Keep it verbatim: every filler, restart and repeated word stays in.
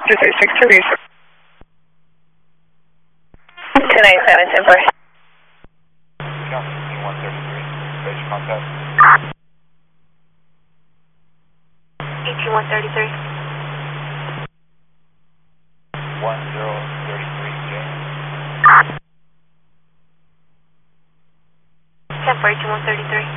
two three six two reach. two nine seven, ten four. Count one thirty-three, stage contact. eighteen one thirty-three. one zero thirty-three, James. ten four, eighteen one thirty-three.